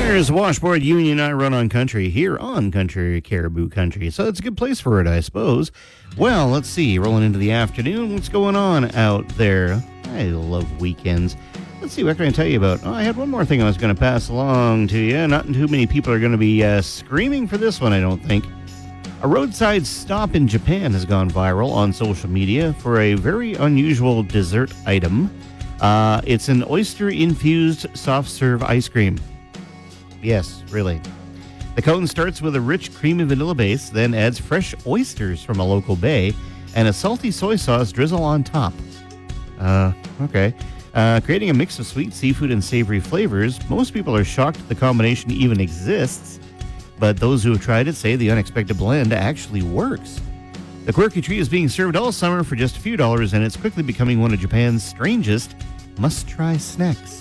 There's Washboard Union. I run on country here on Country Caribou Country. So it's a good place for it, I suppose. Well, let's see. Rolling into the afternoon. What's going on out there? I love weekends. Let's see. What can I tell you about? Oh, I had one more thing I was going to pass along to you. Not too many people are going to be screaming for this one, I don't think. A roadside stop in Japan has gone viral on social media for a very unusual dessert item. It's an oyster-infused soft-serve ice cream. Yes, really. The cone starts with a rich, creamy vanilla base, then adds fresh oysters from a local bay and a salty soy sauce drizzle on top. Okay. Creating a mix of sweet seafood and savory flavors. Most people are shocked the combination even exists, but those who have tried it say the unexpected blend actually works. The quirky treat is being served all summer for just a few dollars, and it's quickly becoming one of Japan's strangest must-try snacks.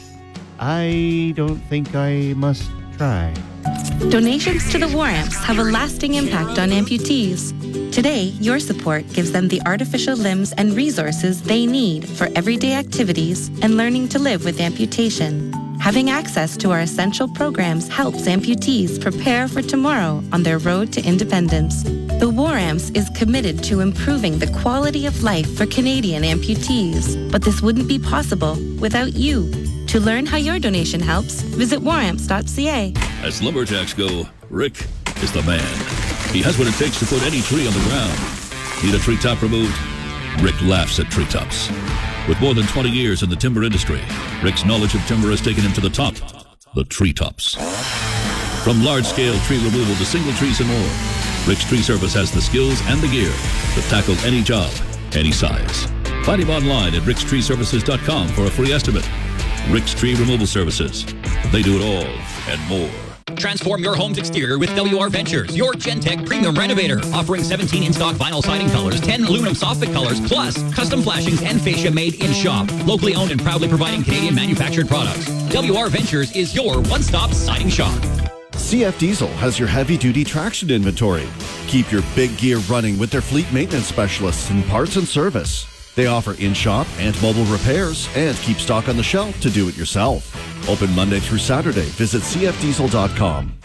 I don't think I must try. Donations to the War Amps have a lasting impact on amputees. Today, your support gives them the artificial limbs and resources they need for everyday activities and learning to live with amputation. Having access to our essential programs helps amputees prepare for tomorrow on their road to independence. The War Amps is committed to improving the quality of life for Canadian amputees, but this wouldn't be possible without you. To learn how your donation helps, visit waramps.ca. As lumberjacks go, Rick is the man. He has what it takes to put any tree on the ground. Need a treetop removed? Rick laughs at treetops. With more than 20 years in the timber industry, Rick's knowledge of timber has taken him to the top, the treetops. From large-scale tree removal to single trees and more, Rick's Tree Service has the skills and the gear to tackle any job, any size. Find him online at rickstreeservices.com for a free estimate. Rick's Tree Removal Services. They do it all and more. Transform your home's exterior with WR Ventures, your Gentech premium renovator. Offering 17 in-stock vinyl siding colors, 10 aluminum soffit colors, plus custom flashings and fascia made in shop. Locally owned and proudly providing Canadian manufactured products. WR Ventures is your one-stop siding shop. CF Diesel has your heavy-duty traction inventory. Keep your big gear running with their fleet maintenance specialists in parts and service. They offer in-shop and mobile repairs and keep stock on the shelf to do it yourself. Open Monday through Saturday. Visit cfdiesel.com.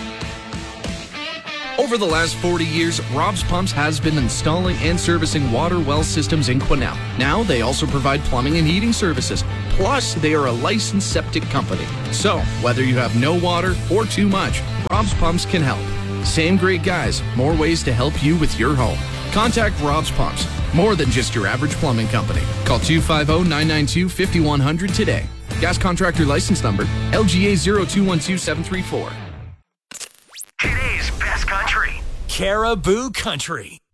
Over the last 40 years, Rob's Pumps has been installing and servicing water well systems in Quesnel. Now they also provide plumbing and heating services. Plus, they are a licensed septic company. So, whether you have no water or too much, Rob's Pumps can help. Same great guys, more ways to help you with your home. Contact Rob's Pumps. More than just your average plumbing company. Call 250-992-5100 today. Gas contractor license number, LGA 0212734. Today's best country. Caribou Country.